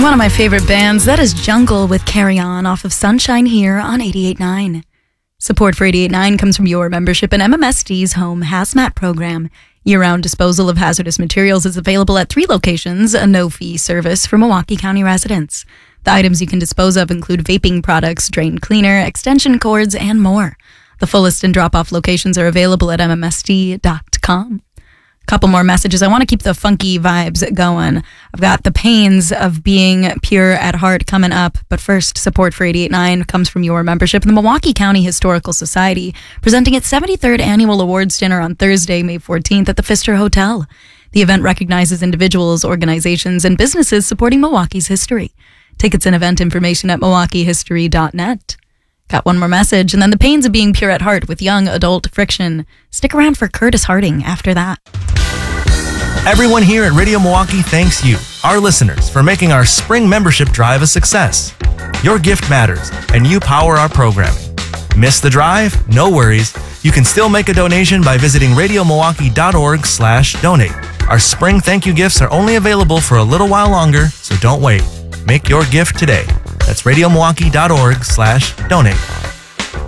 One of my favorite bands, that is Jungle with Carry On off of Sunshine here on 88.9. Support for 88.9 comes from your membership in MMSD's home hazmat program. Year-round disposal of hazardous materials is available at 3 locations, a no-fee service for Milwaukee County residents. The items you can dispose of include vaping products, drain cleaner, extension cords, and more. The full list and drop-off locations are available at mmsd.com. Couple more messages. I want to keep the funky vibes going. I've got The Pains of Being Pure at Heart coming up. But first, support for 88.9 comes from your membership in the Milwaukee County Historical Society, presenting its 73rd annual awards dinner on Thursday, May 14th at the Pfister Hotel. The event recognizes individuals, organizations, and businesses supporting Milwaukee's history. Tickets and event information at milwaukeehistory.net. Got one more message, and then The Pains of Being Pure at Heart with Young Adult Friction. Stick around for Curtis Harding after that. Everyone here at Radio Milwaukee thanks you, our listeners, for making our spring membership drive a success. Your gift matters, and you power our programming. Miss the drive? No worries. You can still make a donation by visiting radiomilwaukee.org/donate. Our spring thank you gifts are only available for a little while longer, so don't wait. Make your gift today. That's radiomilwaukee.org/donate.